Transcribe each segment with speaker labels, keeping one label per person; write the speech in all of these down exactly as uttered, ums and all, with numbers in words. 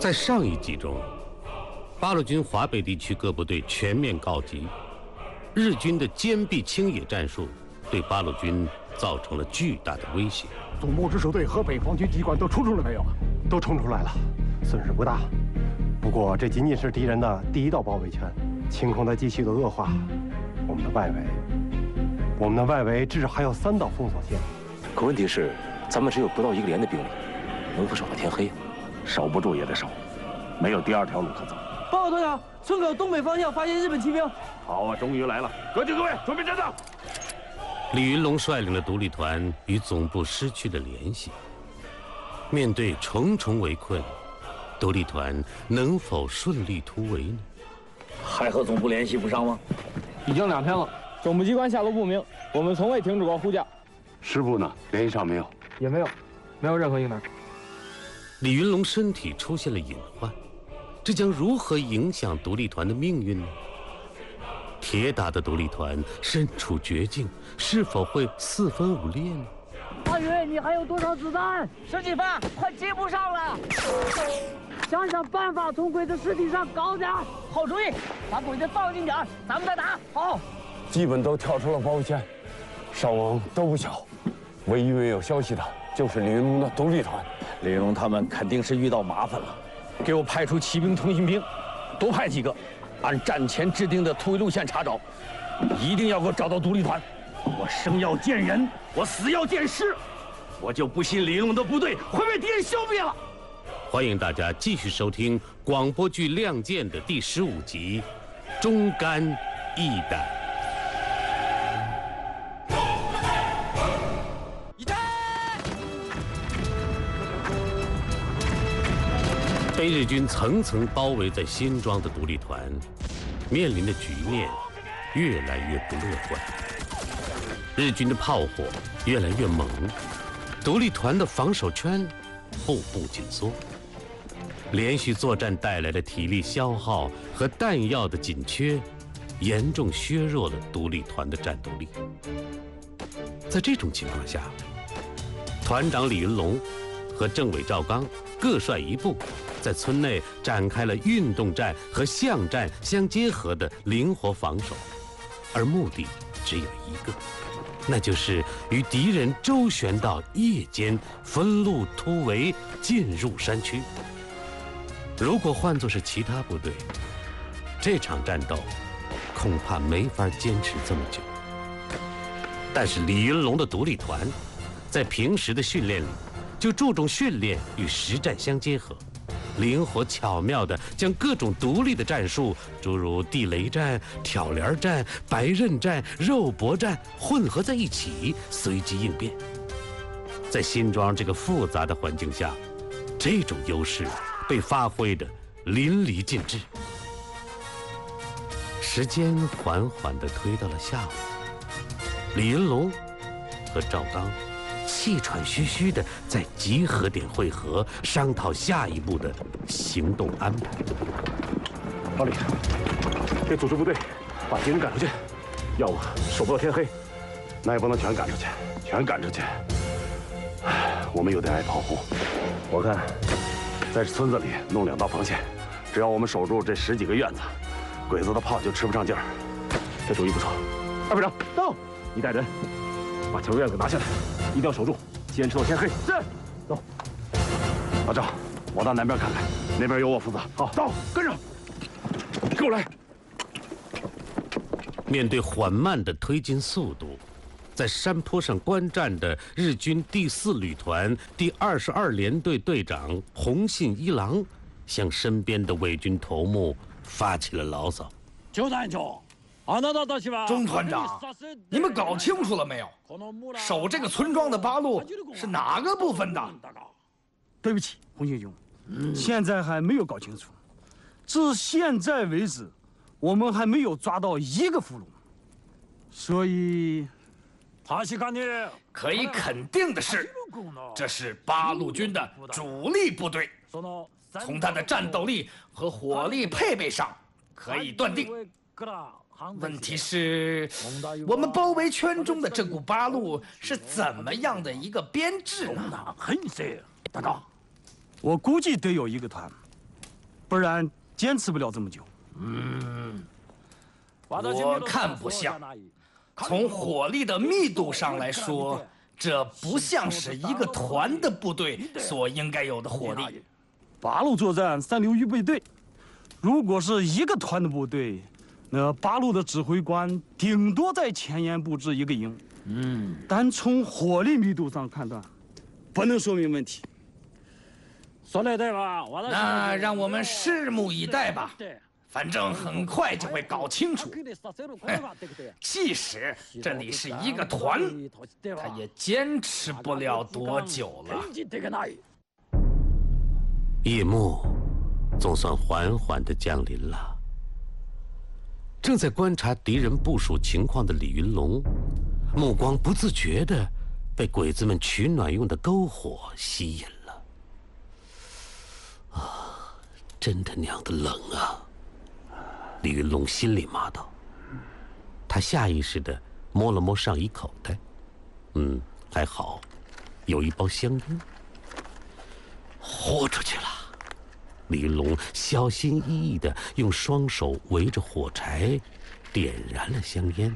Speaker 1: 在上一集中，八路军华北地区各部队全面告急，日军的坚壁清野战术对八路军造成了巨大的威胁。
Speaker 2: 总部直属队和北防军机关都冲出来没有？
Speaker 3: 都冲出来了，损失不大。不过这仅仅是敌人的第一道包围圈，情况在继续的恶化。我们的外围，我们的外围至少还有三道封锁线。
Speaker 4: 可问题是，咱们只有不到一个连的兵力，能否守到天黑？
Speaker 2: 守不住也得守，没有第二条路可走。
Speaker 5: 报告团长，村口东北方向发现日本骑兵。
Speaker 2: 好啊，终于来了！各就各位，准备战斗。
Speaker 1: 李云龙率领的独立团与总部失去了联系，面对重重围困，独立团能否顺利突围呢？
Speaker 6: 还和总部联系不上吗？
Speaker 5: 已经两天了，总部机关下落不明，我们从未停止过呼叫。
Speaker 2: 师部呢？联系上没有？
Speaker 5: 也没有，没有任何应答。
Speaker 1: 李云龙身体出现了隐患，这将如何影响独立团的命运呢？铁打的独立团身处绝境，是否会四分五裂呢？
Speaker 7: 阿宇，你还有多少子弹？
Speaker 8: 十几分，快接不上了。
Speaker 7: 想想办法从鬼子尸体上搞点。
Speaker 8: 好主意，把鬼子放近点，咱们再打。好。
Speaker 9: 基本都跳出了包围圈，伤亡都不小。唯一没有消息的就是李云龙的独立团。
Speaker 6: 李云龙他们肯定是遇到麻烦了，给我派出骑兵通信兵，多派几个，按战前制定的突围路线查找，一定要给我找到独立团。
Speaker 2: 我生要见人，我死要见尸，我就不信李云龙的部队会被敌人消灭了。
Speaker 1: 欢迎大家继续收听广播剧《亮剑》的第十五集《忠肝义胆》。被日军层层包围在新庄的独立团，面临的局面越来越不乐观。日军的炮火越来越猛，独立团的防守圈步步紧缩。连续作战带来的体力消耗和弹药的紧缺，严重削弱了独立团的战斗力。在这种情况下，团长李云龙和政委赵刚各率一部，在村内展开了运动战和巷战相结合的灵活防守，而目的只有一个，那就是与敌人周旋到夜间，分路突围，进入山区。如果换作是其他部队，这场战斗恐怕没法坚持这么久。但是李云龙的独立团在平时的训练里就注重训练与实战相结合，灵活巧妙地将各种独立的战术，诸如地雷战、挑帘战、白刃战、肉搏战混合在一起，随机应变。在新庄这个复杂的环境下，这种优势被发挥得淋漓尽致。时间缓缓地推到了下午，李云龙和赵刚气喘吁吁地在集合点会合，商讨下一步的行动安排。
Speaker 2: 老李，得组织部队把敌人赶出去，要么守不到天黑，那也不能全赶出去，全赶出去，唉，我们又得挨炮轰。我看在村子里弄两道防线，只要我们守住这十几个院子，鬼子的炮就吃不上劲儿。这主意不错。二排长到，你带人把前院子拿下来，一定要守住，坚持到天黑。是。走。老赵，我到南边看看，那边由我负责。好，到，跟上。跟我来。
Speaker 1: 面对缓慢的推进速度，在山坡上观战的日军第四旅团第二十二联队队长红信一郎，向身边的伪军头目发起了牢骚：“
Speaker 10: 钟团长，你们搞清楚了没有？守这个村庄的八路是哪个部分的？”
Speaker 2: 对不起，红信兄，嗯、现在还没有搞清楚。至现在为止，我们还没有抓到一个俘虏，所以。
Speaker 10: 可以肯定的是，这是八路军的主力部队。从他的战斗力和火力配备上，可以断定。问题是，我们包围圈中的这股八路是怎么样的一个编制呢？
Speaker 2: 大哥，我估计得有一个团，
Speaker 11: 不然坚持不了这么久。
Speaker 10: 嗯，我看不像。从火力的密度上来说，这不像是一个团的部队所应该有的火力。
Speaker 11: 八路作战三流预备队，如果是一个团的部队，那八路的指挥官顶多在前沿布置一个营。嗯，单从火力密度上判断，不能说明问题。
Speaker 7: 说得对吧？
Speaker 10: 那让我们拭目以待吧。反正很快就会搞清楚。即使这里是一个团，他也坚持不了多久了。
Speaker 1: 夜幕总算缓缓地降临了。正在观察敌人部署情况的李云龙，目光不自觉地被鬼子们取暖用的篝火吸引了。啊，真他娘的冷啊！李云龙心里骂道。他下意识地摸了摸上衣口袋，嗯，还好，有一包香烟。豁出去了！李云龙小心翼翼地用双手围着火柴，点燃了香烟，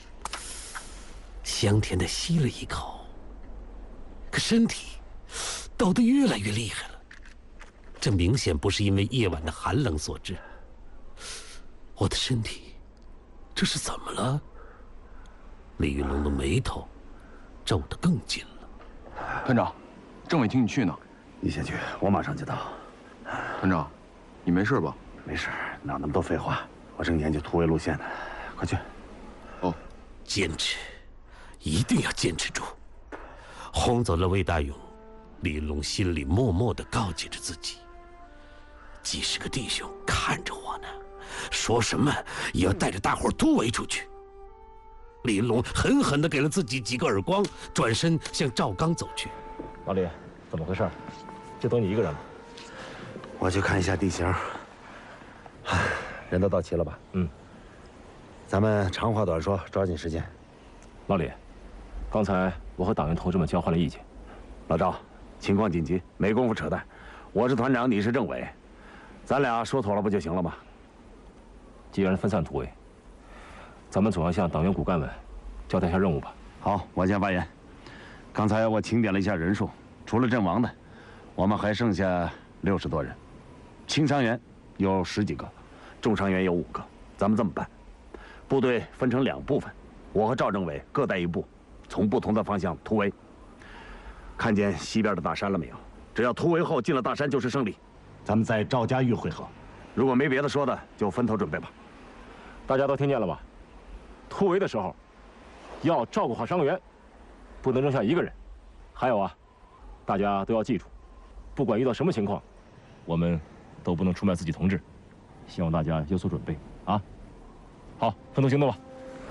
Speaker 1: 香甜地吸了一口，可身体抖得越来越厉害了。这明显不是因为夜晚的寒冷所致。我的身体，这是怎么了？李云龙的眉头皱得更紧了。
Speaker 12: 团长，政委请你去呢。
Speaker 2: 你先去，我马上就到。
Speaker 12: 团长，你没事吧？
Speaker 2: 没事，哪有那么多废话？我正研究突围路线呢。快去。
Speaker 12: 哦，
Speaker 1: 坚持，一定要坚持住。轰走了魏大勇，李云龙心里默默地告诫着自己：几十个弟兄看着我呢，说什么也要带着大伙突围出去。李云龙狠狠地给了自己几个耳光，转身向赵刚走去。
Speaker 4: 老李，怎么回事？就等你一个人了。
Speaker 2: 我去看一下地形。
Speaker 4: 人都到齐了吧？嗯。咱们长话短说，抓紧时间。老李，刚才我和党员同志们交换了意见。
Speaker 2: 老赵，情况紧急，没工夫扯淡。我是团长，你是政委，咱俩说妥了不就行了吗？
Speaker 4: 既然分散突围，咱们总要向党员骨干们交代一下任务吧。
Speaker 2: 好，我先发言。刚才我清点了一下人数，除了阵亡的，我们还剩下六十多人，轻伤员有十几个，重伤员有五个。咱们这么办，部队分成两部分，我和赵政委各带一部，从不同的方向突围。看见西边的大山了没有？只要突围后进了大山就是胜利。咱们在赵家峪会合。如果没别的说的，就分头准备吧。
Speaker 4: 大家都听见了吧？突围的时候，要照顾好伤员，不能扔下一个人。还有啊，大家都要记住，不管遇到什么情况，我们都不能出卖自己同志。希望大家有所准备啊！好，分头行动吧。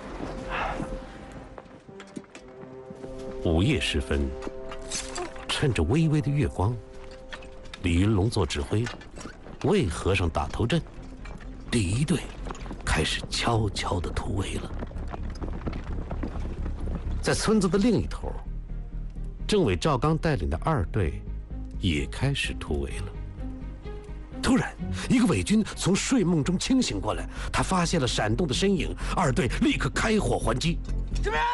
Speaker 1: 午夜时分，趁着微微的月光，李云龙做指挥，魏和尚打头阵，第一队开始悄悄地突围了。在村子的另一头，政委赵刚带领的二队也开始突围了。突然，一个伪军从睡梦中清醒过来，他发现了闪动的身影，二队立刻开火还击。
Speaker 8: 这边！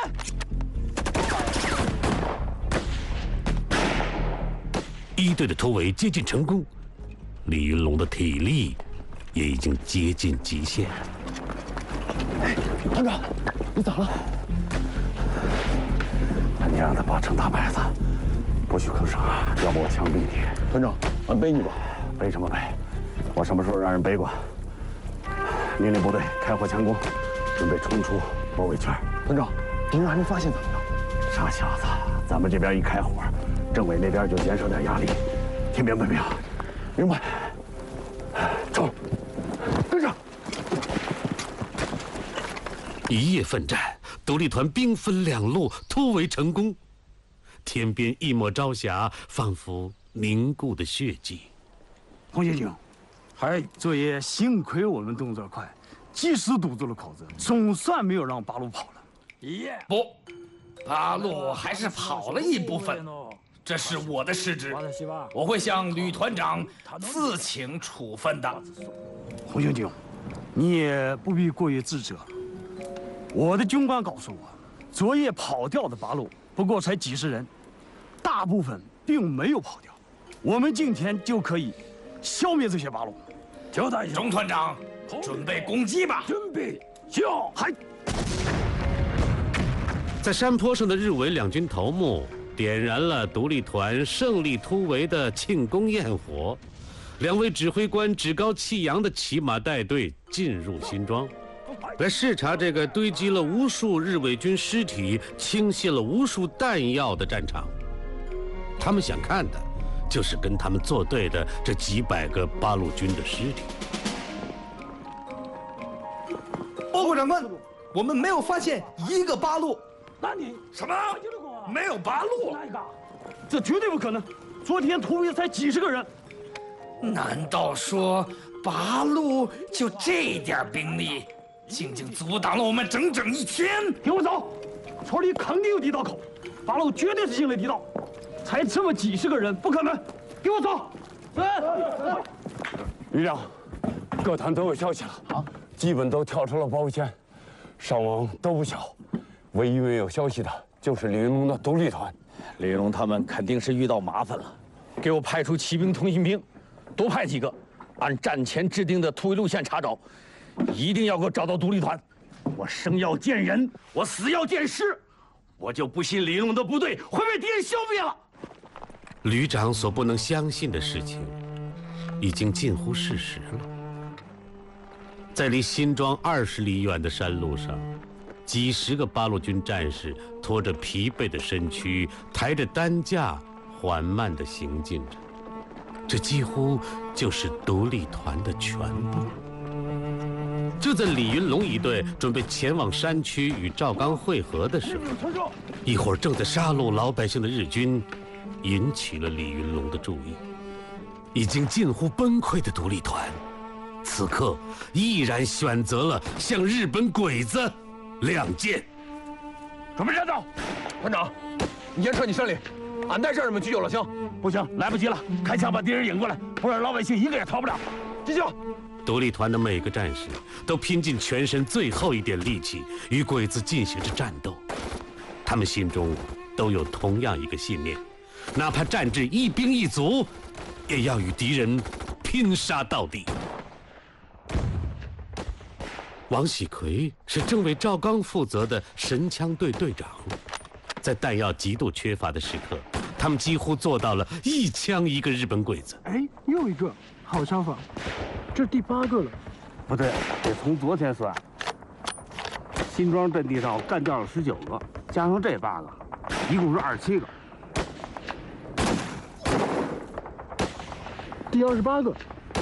Speaker 1: 一队的突围接近成功，李云龙的体力也已经接近极限。
Speaker 2: 哎，团长，你咋了？他娘的八成大白子，不许吭声啊！要不我枪毙你！
Speaker 12: 团长，俺背你吧。
Speaker 2: 背什么背？我什么时候让人背过？命令部队开火强攻，准备冲出包围圈。
Speaker 12: 团长，敌人还没发现咱们呢。
Speaker 2: 傻小子，咱们这边一开火，政委那边就减少点压力，听明白没有？
Speaker 12: 明白。走，跟上。
Speaker 1: 一夜奋战，独立团兵分两路突围成功。天边一抹朝霞，仿佛凝固的血迹。
Speaker 11: 洪先生，嗨，这也幸亏我们动作快，及时堵住了口子，总算没有让八路跑了。
Speaker 10: 耶，不，八路还是跑了一部分， 这是我的失职，我会向吕团长自请处分的。
Speaker 11: 洪兄弟，你也不必过于自责。我的军官告诉我，昨夜跑掉的八路不过才几十人，大部分并没有跑掉。我们今天就可以消灭这些八路。
Speaker 10: 交代一下，钟团长，准备攻击吧！
Speaker 11: 准备，就还。
Speaker 1: 在山坡上的日伪两军头目点燃了独立团胜利突围的庆功焰火，两位指挥官趾高气扬地骑马带队进入新庄，来视察这个堆积了无数日伪军尸体、倾泻了无数弹药的战场。他们想看的，就是跟他们作对的这几百个八路军的尸体。
Speaker 13: 报告长官，我们没有发现一个八路。
Speaker 11: 那你
Speaker 10: 什么？没有八路？
Speaker 11: 这绝对不可能！昨天突围才几十个人。
Speaker 10: 难道说八路就这点兵力，仅仅阻挡了我们整整一天？
Speaker 11: 给我走！村里肯定有地道口，八路绝对是进了地道。才这么几十个人，不可能！给我走！
Speaker 9: 来，旅长，各团都有消息了，好，基本都跳出了包围圈，伤亡都不小。唯一没有消息的就是李云龙的独立团。
Speaker 6: 李云龙他们肯定是遇到麻烦了，给我派出骑兵、通信兵，多派几个，按战前制定的突围路线查找，一定要给我找到独立团。
Speaker 11: 我生要见人，我死要见尸，我就不信李云龙的部队会被敌人消灭了。
Speaker 1: 旅长所不能相信的事情，已经近乎事实了。在离新庄二十里远的山路上，几十个八路军战士拖着疲惫的身躯，抬着担架，缓慢地行进着。这几乎就是独立团的全部。就在李云龙一队准备前往山区与赵刚会合的时候，一伙正在杀戮老百姓的日军引起了李云龙的注意。已经近乎崩溃的独立团，此刻毅然选择了向日本鬼子亮剑。
Speaker 12: 准备战斗！团长，你先撤进山里，俺带战士们去救老乡。
Speaker 11: 不行，来不及了，开枪把敌人引过来，不然老百姓一个也逃不了。急救！
Speaker 1: 独立团的每个战士都拼尽全身最后一点力气，与鬼子进行着战斗。他们心中都有同样一个信念，哪怕战至一兵一卒，也要与敌人拼杀到底。王喜奎是正为赵刚负责的神枪队队长，在弹药极度缺乏的时刻，他们几乎做到了一枪一个日本鬼子。
Speaker 7: 哎，又一个，好枪法，这第八个了。
Speaker 14: 不对，得从昨天算。新庄阵地上干掉了十九个，加上这八个，一共是二十七个。
Speaker 7: 第二十八个，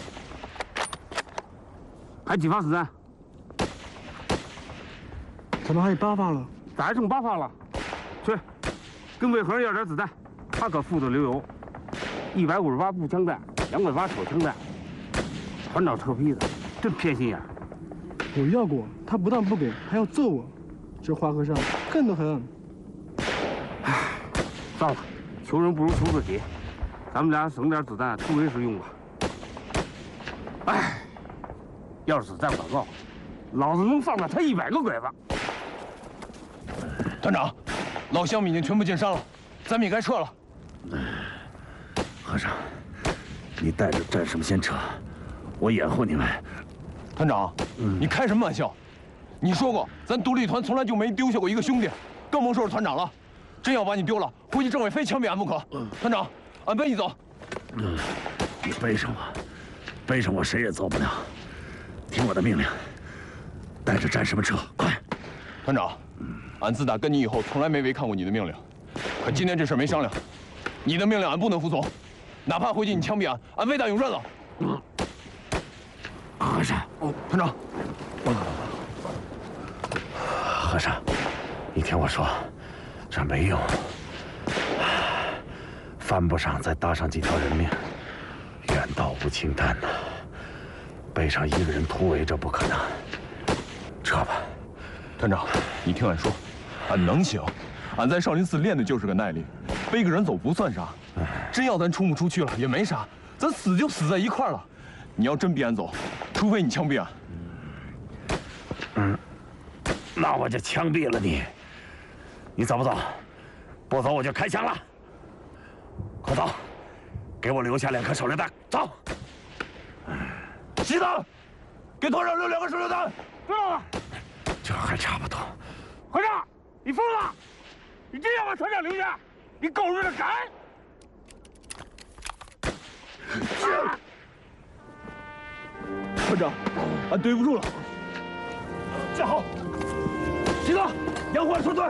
Speaker 14: 还几发子弹？
Speaker 7: 怎么还有八发了？
Speaker 14: 咋还剩八发了？去，跟魏和要点子弹，他可富得流油。一百五十发步枪弹，两百发手枪弹。团长特批的，真偏心眼。
Speaker 7: 我要过，他不但不给，还要揍我。这花和尚恨得很。
Speaker 14: 唉，算了，求人不如求自己。咱们俩省点子弹，突围时用吧。唉，要是子弹广告，老子能放了他一百个鬼子。
Speaker 12: 团长，老乡们已经全部进山了，咱们也该撤了。
Speaker 15: 和尚，你带着战士们先撤，我掩护你们。
Speaker 12: 团长，嗯、你开什么玩笑？你说过，咱独立团从来就没丢下过一个兄弟，更甭说是团长了。真要把你丢了，估计政委非枪毙俺不可。嗯、团长，俺背你走。
Speaker 15: 嗯，你背上我，背上我谁也走不了。听我的命令，带着战士们撤，快！
Speaker 12: 团长，俺自打跟你以后，从来没违抗过你的命令。可今天这事没商量，你的命令俺不能服从，哪怕回去你枪毙俺，俺非打永顺了。嗯。
Speaker 15: 和尚，
Speaker 12: 哦，团长。
Speaker 15: 和尚，你听我说，这没用，犯不上再搭上几条人命，远道无情担呐。背上一个人突围，这不可能。撤吧。
Speaker 12: 团长，你听俺说，俺能行。俺在少林寺练的就是个耐力， 背个人走不算啥，真要咱冲不出去了也没啥，咱死就死在一块儿了。你要真逼俺走，除非你枪毙俺。
Speaker 15: 嗯，那我就枪毙了你。你走不走？不走我就开枪了。快走，给我留下两颗手榴弹。走。
Speaker 12: 西子，给团长留两个手榴弹。
Speaker 14: 知道了。
Speaker 15: 这还差不多。
Speaker 14: 团长，你疯了！你真要把团长留下？你狗日的敢！
Speaker 12: 团长，俺对不住了。站好，西子，杨焕撤退。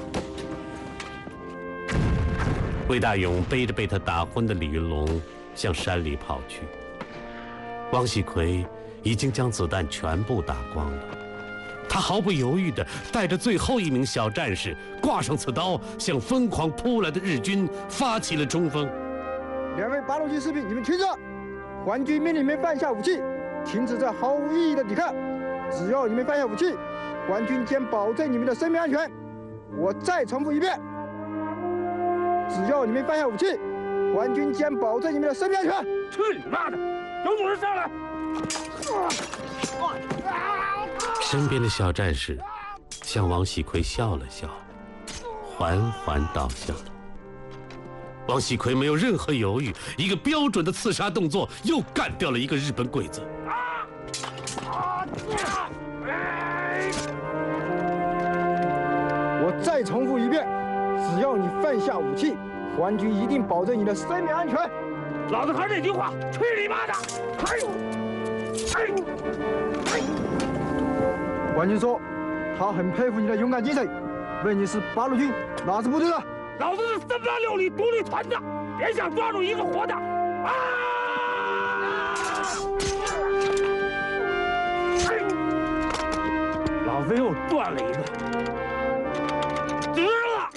Speaker 1: 魏大勇背着被他打昏的李云龙向山里跑去。王喜奎已经将子弹全部打光了，他毫不犹豫地带着最后一名小战士挂上刺刀，向疯狂扑来的日军发起了冲锋。
Speaker 7: 两位八路军士兵，你们听着，皇军命令你们放下武器，停止这毫无意义的抵抗。只要你们放下武器，皇军将保证你们的生命安全。我再重复一遍，只要你们放下武器，皇军将保证你们的生命安全。
Speaker 14: 去你妈的！有种人上来！
Speaker 1: 身边的小战士向王喜奎笑了笑，缓缓倒下了。王喜奎没有任何犹豫，一个标准的刺杀动作，又干掉了一个日本鬼子。
Speaker 7: 我再重复一遍，只要你放下武器，皇军一定保证你的生命安全。
Speaker 14: 老子还是那句话，去你妈的！哎呦！哎呦！哎！
Speaker 7: 皇军说，他很佩服你的勇敢精神，问你是八路军哪支部队的？
Speaker 14: 老子是三八六旅独立团的，别想抓住一个活的！啊！哎！
Speaker 11: 老子又断了一个，
Speaker 14: 值了！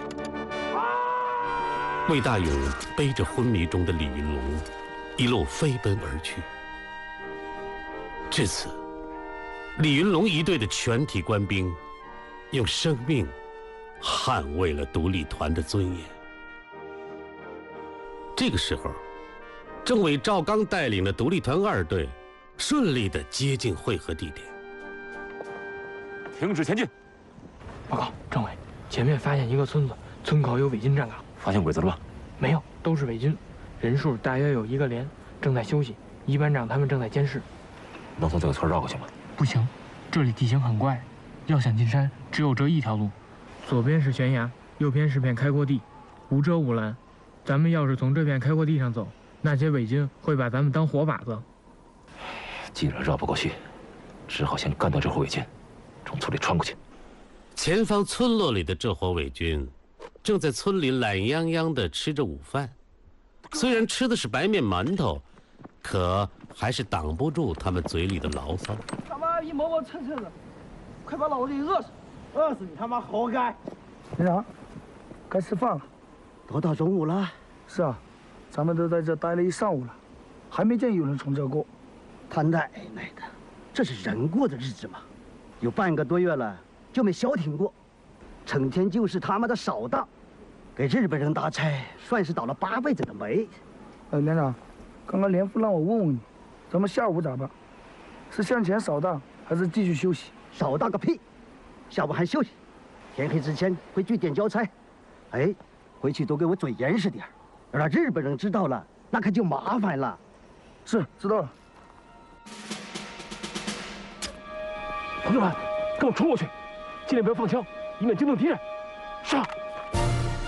Speaker 1: 魏大勇背着昏迷中的李云龙，一路飞奔而去。至此，李云龙一队的全体官兵，用生命捍卫了独立团的尊严。这个时候，政委赵刚带领的独立团二队，顺利地接近会合地点。
Speaker 4: 停止前进。
Speaker 5: 报告，政委，前面发现一个村子，村口有伪军站岗。
Speaker 4: 发现鬼子了吗？
Speaker 5: 没有，都是伪军，人数大约有一个连，正在休息。一班长他们正在监视。
Speaker 4: 能从这个村绕过去吗？
Speaker 5: 不行，这里地形很怪，要想进山，只有这一条路。左边是悬崖，右边是片开阔地，无遮无拦。咱们要是从这片开阔地上走，那些伪军会把咱们当活靶子。
Speaker 4: 既然绕不过去，只好先干掉这伙伪军，从村里穿过去。
Speaker 1: 前方村落里的这伙伪军，正在村里懒洋洋地吃着午饭。虽然吃的是白面馒头，可还是挡不住他们嘴里的牢骚。
Speaker 8: 他妈一磨磨蹭蹭的，快把老子给饿死！饿死你他妈活该！
Speaker 7: 连长，该吃饭了。
Speaker 8: 都到中午了。
Speaker 7: 是啊，咱们都在这待了一上午了，还没见有人从这过。
Speaker 8: 他奶奶的，这是人过的日子吗？有半个多月了，就没消停过，成天就是他妈的扫荡，给日本人打差，算是倒了八辈子的霉。
Speaker 7: 呃，连长，刚刚连副让我问问你，咱们下午咋办？是向前扫荡，还是继续休息？
Speaker 8: 扫荡个屁！下午还休息，天黑之前回据点交差。哎，回去都给我嘴严实点，让日本人知道了，那可就麻烦了。
Speaker 7: 是，知道了。
Speaker 4: 同志们，跟我冲过去，尽量不要放枪，以免惊动敌人。是。